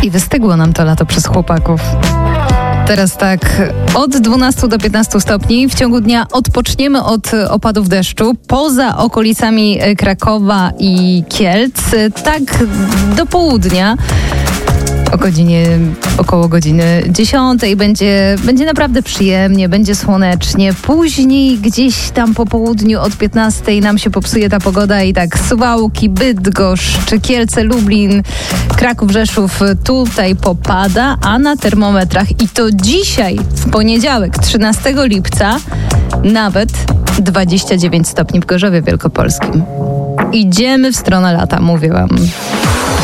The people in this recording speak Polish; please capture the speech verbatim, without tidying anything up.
I wystygło nam to lato przez chłopaków. Teraz tak, od dwunastu do piętnastu stopni. W ciągu dnia odpoczniemy od opadów deszczu. Poza okolicami Krakowa i Kielc. Tak do południa. O godzinie, około godziny dziesiątej będzie, będzie naprawdę przyjemnie, będzie słonecznie. Później gdzieś tam po południu od piętnastej nam się popsuje ta pogoda i tak Suwałki, Bydgoszcz, Kielce, Lublin, Kraków, Rzeszów tutaj popada, a na termometrach i to dzisiaj w poniedziałek trzynastego lipca nawet dwadzieścia dziewięć stopni w Gorzowie Wielkopolskim. Idziemy w stronę lata, mówię wam.